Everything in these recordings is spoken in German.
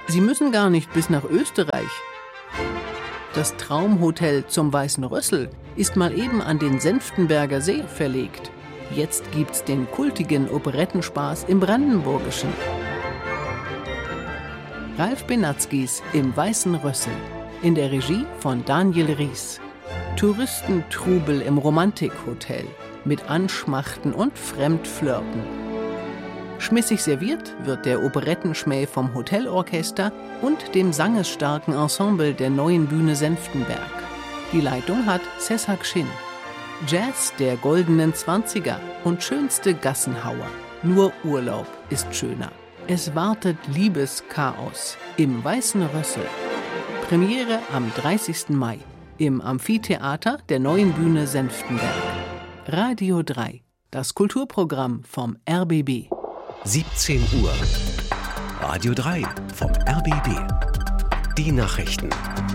Sie müssen gar nicht bis nach Österreich. Das Traumhotel zum Weißen Rössel ist mal eben an den Senftenberger See verlegt. Jetzt gibt's den kultigen Operettenspaß im Brandenburgischen. Ralf Benatzkis im Weißen Rössel, in der Regie von Daniel Ries. Touristentrubel im Romantikhotel mit Anschmachten und Fremdflirten. Schmissig serviert wird der Operettenschmäh vom Hotelorchester und dem sangesstarken Ensemble der Neuen Bühne Senftenberg. Die Leitung hat Sessak Shin. Jazz der goldenen 20er und schönste Gassenhauer. Nur Urlaub ist schöner. Es wartet Liebeschaos im Weißen Rössel. Premiere am 30. Mai im Amphitheater der Neuen Bühne Senftenberg. Radio 3, das Kulturprogramm vom RBB. 17 Uhr. Radio 3 vom RBB. Die Nachrichten.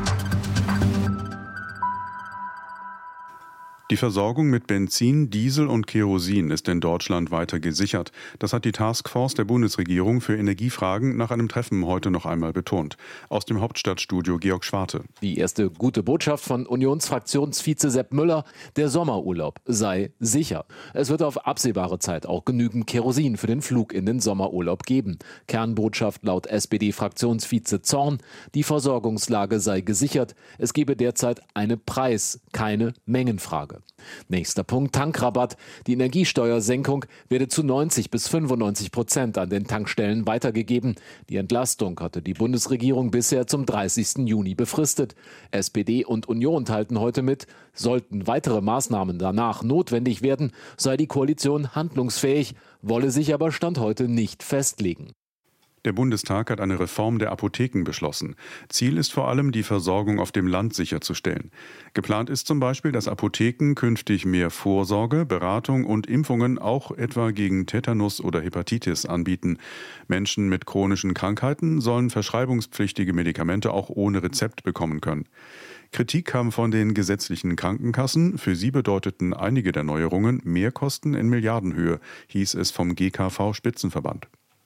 Die Versorgung mit Benzin, Diesel und Kerosin ist in Deutschland weiter gesichert. Das hat die Taskforce der Bundesregierung für Energiefragen nach einem Treffen heute noch einmal betont. Aus dem Hauptstadtstudio Georg Schwarte. Die erste gute Botschaft von Unionsfraktionsvize Sepp Müller: Der Sommerurlaub sei sicher. Es wird auf absehbare Zeit auch genügend Kerosin für den Flug in den Sommerurlaub geben. Kernbotschaft laut SPD-Fraktionsvize Zorn: Die Versorgungslage sei gesichert. Es gebe derzeit eine Preis-, keine Mengenfrage. Nächster Punkt: Tankrabatt. Die Energiesteuersenkung werde zu 90-95% an den Tankstellen weitergegeben. Die Entlastung hatte die Bundesregierung bisher zum 30. Juni befristet. SPD und Union teilten heute mit, sollten weitere Maßnahmen danach notwendig werden, sei die Koalition handlungsfähig, wolle sich aber Stand heute nicht festlegen. Der Bundestag hat eine Reform der Apotheken beschlossen. Ziel ist vor allem, die Versorgung auf dem Land sicherzustellen. Geplant ist zum Beispiel, dass Apotheken künftig mehr Vorsorge, Beratung und Impfungen auch etwa gegen Tetanus oder Hepatitis anbieten. Menschen mit chronischen Krankheiten sollen verschreibungspflichtige Medikamente auch ohne Rezept bekommen können. Kritik kam von den gesetzlichen Krankenkassen. Für sie bedeuteten einige der Neuerungen Mehrkosten in Milliardenhöhe, hieß es vom GKV-Spitzenverband.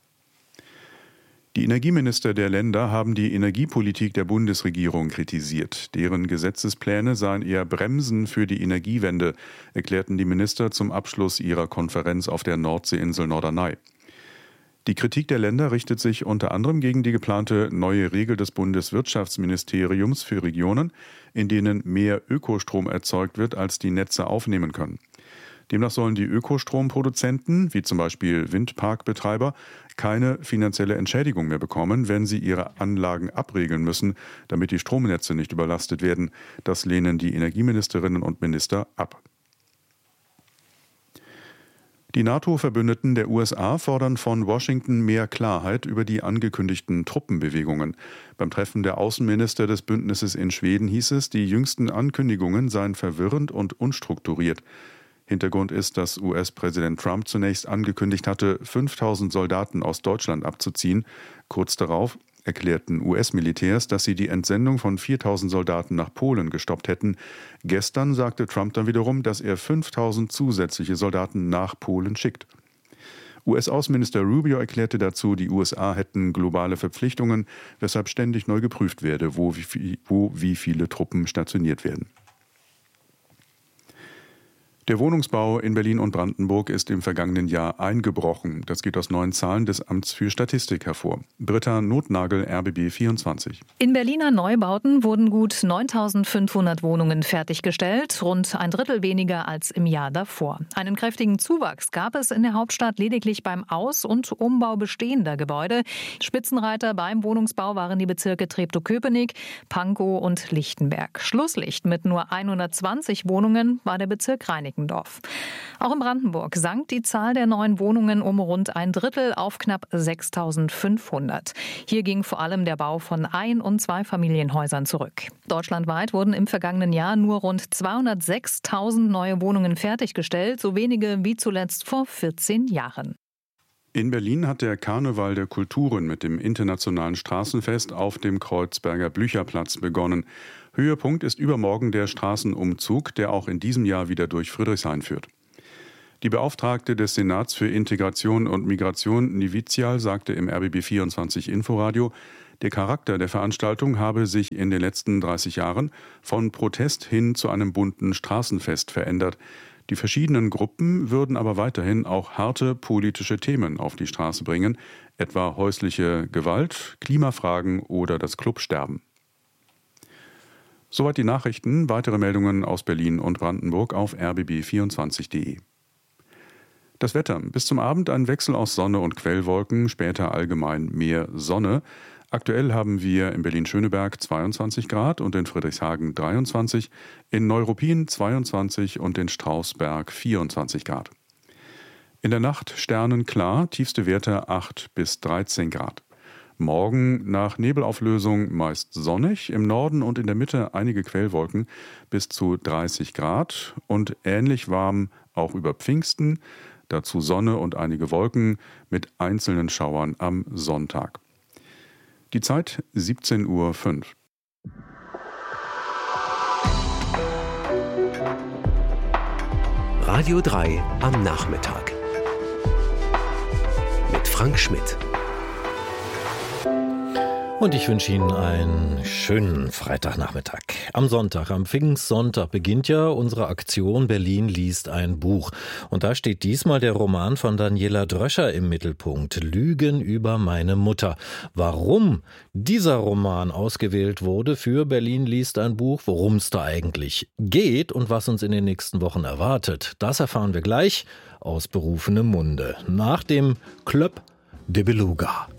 Die Energieminister der Länder haben die Energiepolitik der Bundesregierung kritisiert. Deren Gesetzespläne seien eher Bremsen für die Energiewende, erklärten die Minister zum Abschluss ihrer Konferenz auf der Nordseeinsel Norderney. Die Kritik der Länder richtet sich unter anderem gegen die geplante neue Regel des Bundeswirtschaftsministeriums für Regionen, in denen mehr Ökostrom erzeugt wird, als die Netze aufnehmen können. Demnach sollen die Ökostromproduzenten, wie zum Beispiel Windparkbetreiber, keine finanzielle Entschädigung mehr bekommen, wenn sie ihre Anlagen abregeln müssen, damit die Stromnetze nicht überlastet werden. Das lehnen die Energieministerinnen und Minister ab. Die NATO-Verbündeten der USA fordern von Washington mehr Klarheit über die angekündigten Truppenbewegungen. Beim Treffen der Außenminister des Bündnisses in Schweden hieß es, die jüngsten Ankündigungen seien verwirrend und unstrukturiert. Hintergrund ist, dass US-Präsident Trump zunächst angekündigt hatte, 5.000 Soldaten aus Deutschland abzuziehen. Kurz darauf erklärten US-Militärs, dass sie die Entsendung von 4.000 Soldaten nach Polen gestoppt hätten. Gestern sagte Trump dann wiederum, dass er 5.000 zusätzliche Soldaten nach Polen schickt. US-Außenminister Rubio erklärte dazu, die USA hätten globale Verpflichtungen, weshalb ständig neu geprüft werde, wo wie viele Truppen stationiert werden. Der Wohnungsbau in Berlin und Brandenburg ist im vergangenen Jahr eingebrochen. Das geht aus neuen Zahlen des Amts für Statistik hervor. Britta Notnagel, RBB 24. In Berliner Neubauten wurden gut 9.500 Wohnungen fertiggestellt, rund ein Drittel weniger als im Jahr davor. Einen kräftigen Zuwachs gab es in der Hauptstadt lediglich beim Aus- und Umbau bestehender Gebäude. Spitzenreiter beim Wohnungsbau waren die Bezirke Treptow-Köpenick, Pankow und Lichtenberg. Schlusslicht mit nur 120 Wohnungen war der Bezirk Reinickendorf. Auch in Brandenburg sank die Zahl der neuen Wohnungen um rund ein Drittel auf knapp 6.500. Hier ging vor allem der Bau von Ein- und Zweifamilienhäusern zurück. Deutschlandweit wurden im vergangenen Jahr nur rund 206.000 neue Wohnungen fertiggestellt, so wenige wie zuletzt vor 14 Jahren. In Berlin hat der Karneval der Kulturen mit dem internationalen Straßenfest auf dem Kreuzberger Blücherplatz begonnen. Höhepunkt ist übermorgen der Straßenumzug, der auch in diesem Jahr wieder durch Friedrichshain führt. Die Beauftragte des Senats für Integration und Migration, Nivizial, sagte im RBB24 Inforadio, der Charakter der Veranstaltung habe sich in den letzten 30 Jahren von Protest hin zu einem bunten Straßenfest verändert. Die verschiedenen Gruppen würden aber weiterhin auch harte politische Themen auf die Straße bringen, etwa häusliche Gewalt, Klimafragen oder das Clubsterben. Soweit die Nachrichten. Weitere Meldungen aus Berlin und Brandenburg auf rbb24.de. Das Wetter. Bis zum Abend ein Wechsel aus Sonne und Quellwolken, später allgemein mehr Sonne. Aktuell haben wir in Berlin-Schöneberg 22 Grad und in Friedrichshagen 23, in Neuruppin 22 und in Strausberg 24 Grad. In der Nacht sternenklar, tiefste Werte 8 bis 13 Grad. Morgen nach Nebelauflösung meist sonnig, im Norden und in der Mitte einige Quellwolken bis zu 30 Grad und ähnlich warm auch über Pfingsten, dazu Sonne und einige Wolken mit einzelnen Schauern am Sonntag. Die Zeit 17:05 Uhr. Radio 3 am Nachmittag. Mit Frank Schmidt. Und ich wünsche Ihnen einen schönen Freitagnachmittag. Am Sonntag, am Pfingstsonntag, beginnt ja unsere Aktion Berlin liest ein Buch. Und da steht diesmal der Roman von Daniela Dröscher im Mittelpunkt. Lügen über meine Mutter. Warum dieser Roman ausgewählt wurde für Berlin liest ein Buch, worum es da eigentlich geht und was uns in den nächsten Wochen erwartet, das erfahren wir gleich aus berufenem Munde. Nach dem Club de Beluga.